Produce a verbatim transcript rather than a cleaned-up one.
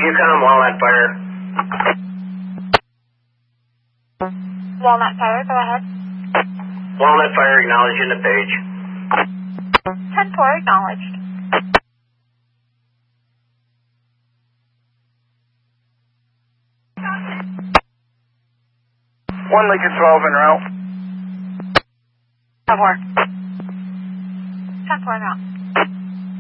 Yukon Walnut Fire. Walnut Fire, go ahead. Walnut Fire acknowledging the page. ten four acknowledged. one Lincoln twelve en route. ten four. ten four en route.